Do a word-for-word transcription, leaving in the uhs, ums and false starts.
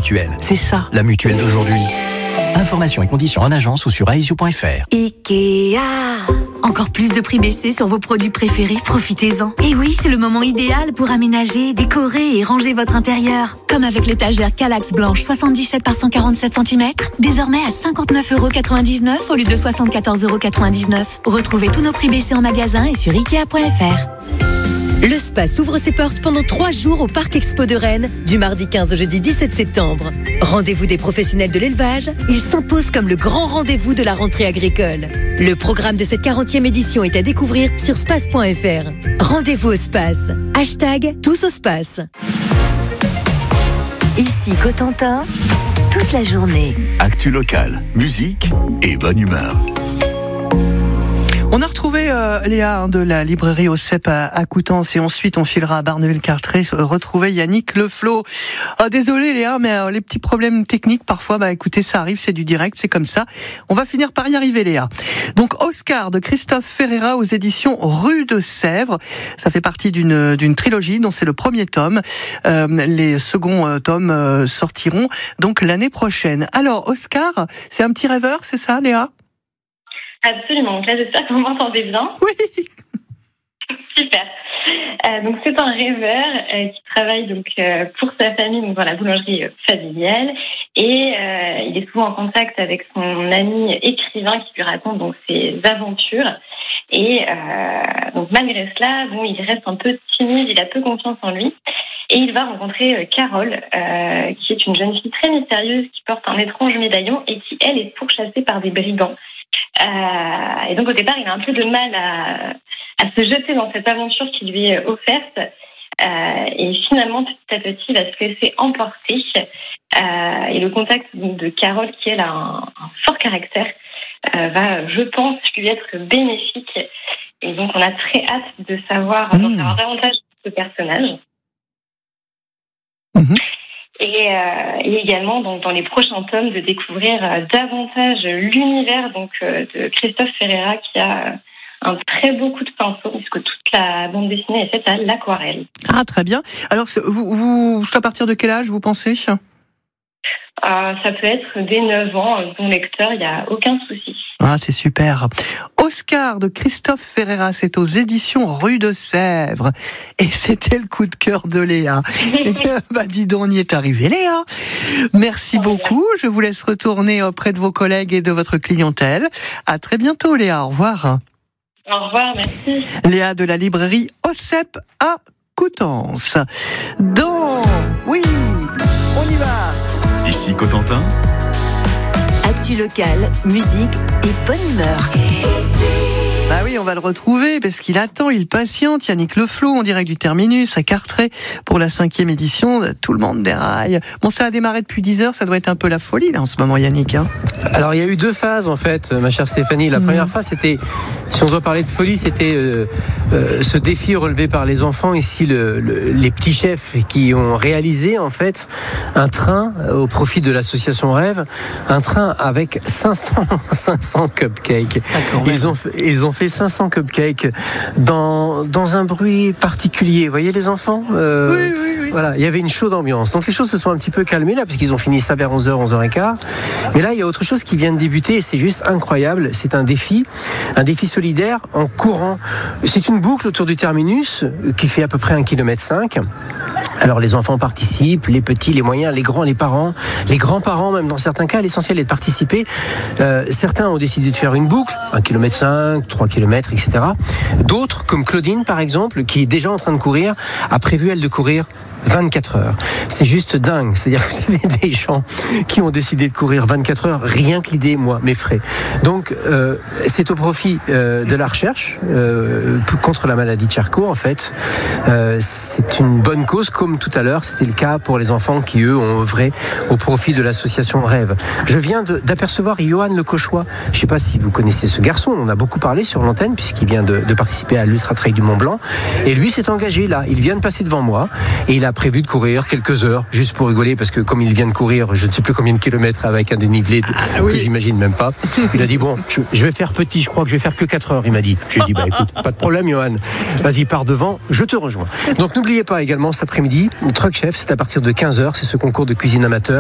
Mutuelle. C'est ça, la mutuelle d'aujourd'hui. Informations et conditions en agence ou sur aesio point f r. Ikea. Encore plus de prix baissés sur vos produits préférés, profitez-en. Et oui, c'est le moment idéal pour aménager, décorer et ranger votre intérieur. Comme avec l'étagère Kallax blanche soixante-dix-sept par cent quarante-sept centimètres, désormais à cinquante-neuf euros quatre-vingt-dix-neuf au lieu de soixante-quatorze euros quatre-vingt-dix-neuf. Retrouvez tous nos prix baissés en magasin et sur ikea point f r. Le Space ouvre ses portes pendant trois jours au Parc Expo de Rennes, du mardi quinze au jeudi dix-sept septembre. Rendez-vous des professionnels de l'élevage, il s'impose comme le grand rendez-vous de la rentrée agricole. Le programme de cette quarantième édition est à découvrir sur space point f r. Rendez-vous au Space. Hashtag tous au Space. Ici Cotentin, toute la journée. Actu locale, musique et bonne humeur. On a retrouvé euh, Léa hein, de la librairie au C E P à, à Coutances et ensuite on filera à Barneville-Carteret euh, retrouver Yannick Leflo. Oh, désolé Léa, mais euh, les petits problèmes techniques parfois, bah écoutez, ça arrive, c'est du direct, c'est comme ça. On va finir par y arriver Léa. Donc Oscar de Christophe Ferreira aux éditions Rue de Sèvres. Ça fait partie d'une d'une trilogie dont c'est le premier tome. Euh, les seconds euh, tomes euh, sortiront donc l'année prochaine. Alors Oscar, c'est un petit rêveur, c'est ça Léa ? Absolument. Donc là, j'espère que vous m'entendez bien. Oui. Super. Euh, donc c'est un rêveur euh, qui travaille donc euh, pour sa famille donc dans la boulangerie euh, familiale et euh, il est souvent en contact avec son ami écrivain qui lui raconte donc ses aventures et euh, donc malgré cela bon il reste un peu timide, il a peu confiance en lui et il va rencontrer euh, Carole euh, qui est une jeune fille très mystérieuse qui porte un étrange médaillon et qui elle est pourchassée par des brigands. Euh, et donc au départ il a un peu de mal à, à se jeter dans cette aventure qui lui est offerte euh, et finalement petit à petit il va se laisser emporter euh, et le contact de Carole qui elle a un, un fort caractère euh, va je pense lui être bénéfique et donc on a très hâte de savoir, mmh. d'en savoir davantage sur ce personnage. Mmh. Et, euh, et également donc, dans les prochains tomes de découvrir euh, davantage l'univers donc euh, de Christophe Ferreira qui a euh, un très beau coup de pinceau puisque toute la bande dessinée est faite à l'aquarelle. Ah très bien. Alors vous, vous à partir de quel âge vous pensez ? euh, Ça peut être dès neuf ans, bon lecteur, il n'y a aucun souci. Ah c'est super. Oscar de Christophe Ferreira, c'est aux éditions Rue de Sèvres. Et c'était le coup de cœur de Léa. Et, bah dis donc, on y est arrivé Léa. Merci oh, beaucoup. Je vous laisse retourner auprès de vos collègues et de votre clientèle. À très bientôt Léa. Au revoir. Au revoir, merci. Léa de la librairie au C E P à Coutances. Donc, oui, on y va. Ici Cotentin. Actu locale, musique et bonne humeur. Bah oui, on va le retrouver parce qu'il attend, il patiente. Yannick Leflo, en direct du Terminus à Carteret pour la cinquième édition. Tout le monde déraille. Bon, ça a démarré depuis dix heures, ça doit être un peu la folie là en ce moment, Yannick. Hein. Alors il y a eu deux phases en fait, ma chère Stéphanie. La mmh. première phase, c'était, si on doit parler de folie, c'était euh, euh, ce défi relevé par les enfants ici, le, le, les petits chefs qui ont réalisé en fait un train au profit de l'association Rêve, un train avec cinq cents cupcakes. Ils ont, ils ont fait cinq cents cupcakes dans, dans un bruit particulier. Vous voyez les enfants euh, Oui, oui, oui. Voilà, il y avait une chaude ambiance. Donc les choses se sont un petit peu calmées là, puisqu'ils ont fini ça vers onze heures, onze heures quinze. Mais là, il y a autre chose qui vient de débuter et c'est juste incroyable. C'est un défi, un défi solidaire en courant. C'est une boucle autour du terminus qui fait à peu près un kilomètre cinq. Alors les enfants participent, les petits, les moyens, les grands, les parents, les grands-parents même dans certains cas. L'essentiel est de participer. Euh, certains ont décidé de faire une boucle, un kilomètre cinq, trois kilomètres, et cetera. D'autres, comme Claudine par exemple, qui est déjà en train de courir, a prévu elle de courir vingt-quatre heures. C'est juste dingue. C'est-à-dire que vous avez des gens qui ont décidé de courir vingt-quatre heures, rien que l'idée, moi, m'effraie. Donc, euh, c'est au profit euh, de la recherche euh, contre la maladie de Charcot, en fait. Euh, c'est une bonne cause, comme tout à l'heure, c'était le cas pour les enfants qui, eux, ont œuvré au profit de l'association Rêve. Je viens de, d'apercevoir Johan Le Cauchois. Je ne sais pas si vous connaissez ce garçon. On en a beaucoup parlé sur l'antenne, puisqu'il vient de, de participer à l'Ultra Trail du Mont Blanc. Et lui s'est engagé, là. Il vient de passer devant moi. Et il a prévu de courir quelques heures, juste pour rigoler, parce que comme il vient de courir, je ne sais plus combien de kilomètres avec un dénivelé ah, oui. que j'imagine même pas. Il a dit, bon, je, je vais faire petit, je crois que je vais faire que quatre heures, il m'a dit. Je lui ai dit, bah écoute, pas de problème, Johan. Vas-y, pars devant, je te rejoins. Donc n'oubliez pas également cet après-midi, le Truck Chef, c'est à partir de quinze heures, c'est ce concours de cuisine amateur.